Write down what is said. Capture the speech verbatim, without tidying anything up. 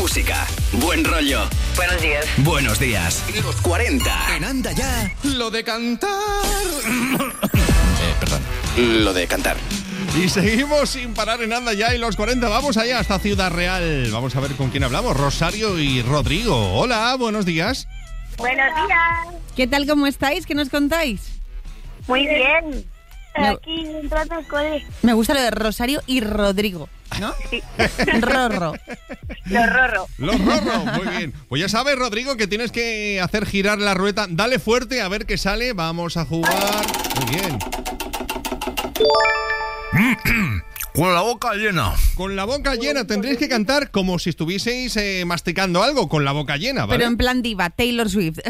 música, buen rollo. Buenos días. Buenos días. Los cuarenta. En Anda Ya. Lo de cantar. eh, perdón. Lo de cantar. Y seguimos sin parar en Anda Ya y los cuarenta. Vamos allá hasta Ciudad Real. Vamos a ver con quién hablamos. Rosario y Rodrigo. Hola, buenos días. Buenos días. ¿Qué tal, cómo estáis? ¿Qué nos contáis? Muy bien. Me- Aquí entrando al cole. Me gusta lo de Rosario y Rodrigo, ¿no? Sí. Rorro. Los rorro. Los rorros, muy bien. Pues ya sabes, Rodrigo, que tienes que hacer girar la rueda. Dale fuerte a ver qué sale. Vamos a jugar. Muy bien. Con la boca llena. Con la boca llena. Tendréis que cantar como si estuvieseis eh, masticando algo con la boca llena, ¿vale? Pero en plan diva, Taylor Swift.